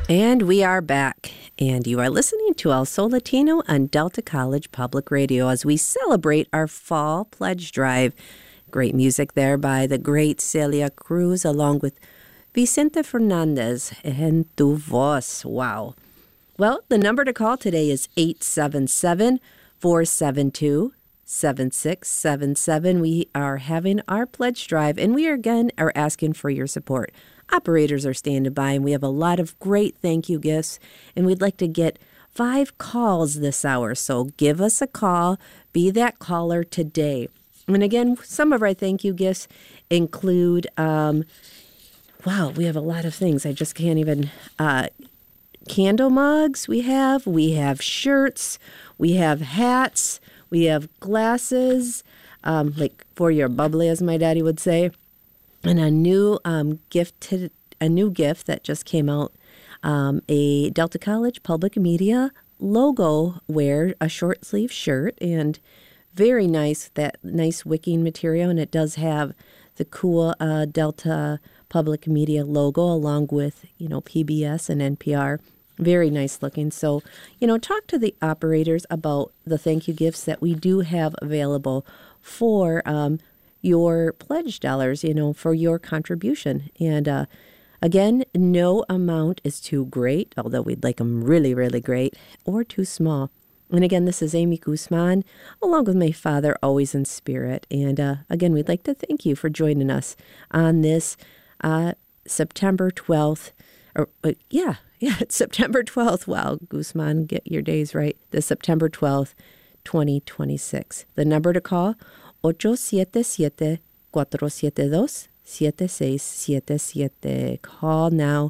And we are back, and you are listening to El Sol Latino on Delta College Public Radio as we celebrate our Fall Pledge Drive. Great music there by the great Celia Cruz, along with Vicente Fernandez and Tu Voz. Wow. Well, the number to call today is 877-472-7677. We are having our pledge drive, and we are asking for your support. Operators are standing by, and we have a lot of great thank you gifts, and we'd like to get 5 calls this hour. So give us a call. Be that caller today. And again, some of our thank you gifts include, we have a lot of things. I just can't even, candle mugs we have shirts, we have hats, we have glasses, like for your bubbly, as my daddy would say. And a new gift that just came out, a Delta College Public Media logo wear, a short sleeve shirt, and very nice, that nice wicking material, and it does have the cool Delta Public Media logo along with, PBS and NPR. Very nice looking. So, talk to the operators about the thank you gifts that we do have available for your pledge dollars, for your contribution. And again, no amount is too great, although we'd like them really, really great, or too small. And again, this is Amy Guzman, along with my father, always in spirit. And again, we'd like to thank you for joining us on this September 12th. It's September 12th. Wow, Guzman, get your days right. The September 12th, 2026. The number to call, 877-472-7677. Call now,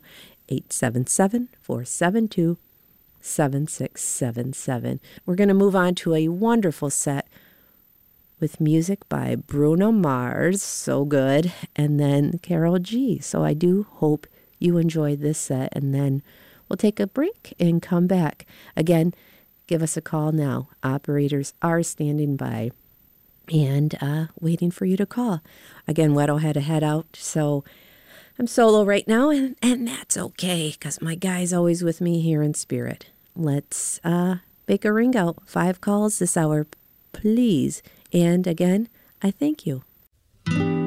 877-472-7677. We're going to move on to a wonderful set with music by Bruno Mars, so good, and then Karol G. So I do hope you enjoyed this set, and then we'll take a break and come back. Again, give us a call now. Operators are standing by and waiting for you to call. Again, Wedo had to head out, so I'm solo right now, and that's okay, because my guy's always with me here in spirit. Let's make a ring out. 5 calls this hour, please. And again, I thank you.